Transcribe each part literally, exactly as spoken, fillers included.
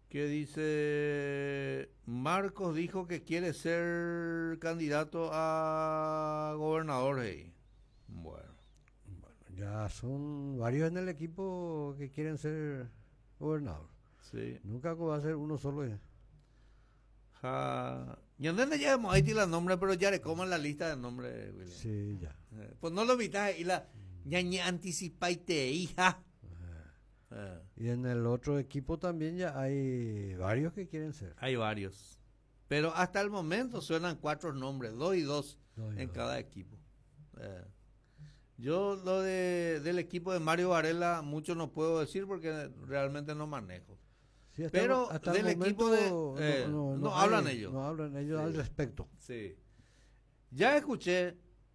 Que dice, Marcos dijo que quiere ser candidato a gobernador. Hey. Bueno. Bueno, ya son varios en el equipo que quieren ser gobernador. Sí. Nunca va a ser uno solo ya. Ja. Y donde llevamos ahí tiene el nombre, pero ya le coman la lista de nombres, William. Sí, ya. Eh, pues no lo invitas y la ya ni anticipaste, hija. Eh. Y en el otro equipo también ya hay varios que quieren ser. Hay varios. Pero hasta el momento suenan cuatro nombres, dos y dos, dos y en dos. Cada equipo. Eh. Yo lo de, del equipo de Mario Varela mucho no puedo decir porque realmente no manejo. Sí, hasta pero hasta del equipo de eh, no, no, no, no hay, hablan ellos. No hablan ellos sí. Al respecto. Sí. Ya escuché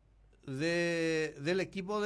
de del equipo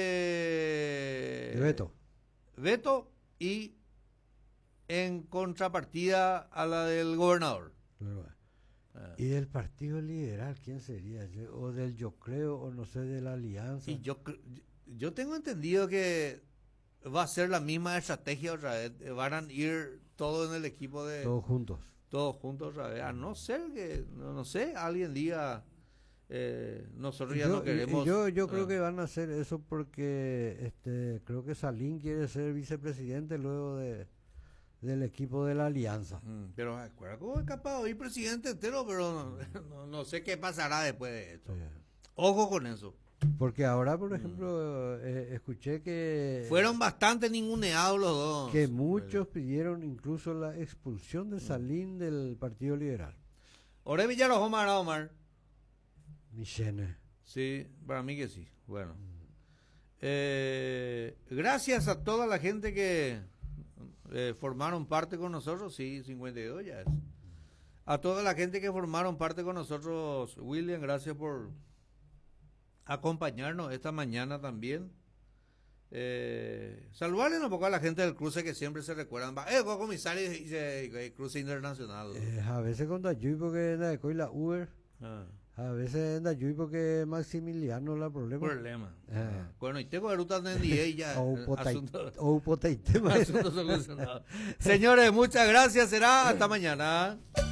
de, de Beto. Beto y en contrapartida a la del gobernador. Claro. Ah. ¿Y del Partido Liberal quién sería? O del Yo Creo, o no sé, de la Alianza. Y yo yo tengo entendido que va a ser la misma estrategia otra vez. Van a ir todos en el equipo de... Todos juntos. Todos juntos otra vez. A no ser que, no, no sé, alguien diga... Eh, nosotros ya yo, no queremos... Yo, yo eh. creo que van a hacer eso porque este creo que Salín quiere ser vicepresidente luego de del equipo de la Alianza. Mm, pero acuérdate cómo es capaz de ir presidente entero, pero no, no, no sé qué pasará después de esto. Sí. Ojo con eso. Porque ahora, por ejemplo, mm. eh, escuché que... Fueron bastante ninguneados los dos. Que muchos pidieron incluso la expulsión de Salín mm. del Partido Liberal. Ore Villaros Omar Omar. Michene. Sí, para mí que sí. Bueno. Mm. Eh, gracias a toda la gente que eh, formaron parte con nosotros. Sí, cincuenta y dos ya es. A toda la gente que formaron parte con nosotros, William, gracias por... acompañarnos esta mañana también. Eh, saludarle un poco a la gente del cruce que siempre se recuerdan. Eh, comisario dice cruce internacional. Eh, a veces con Dayuy porque na de la Uber. Ah. A veces en Dayuy porque Maximiliano la problema. Problema. Ah. Bueno, y tengo rutas de N D A ya. O potaite. Asunto solucionado. Señores, muchas gracias. Será hasta mañana.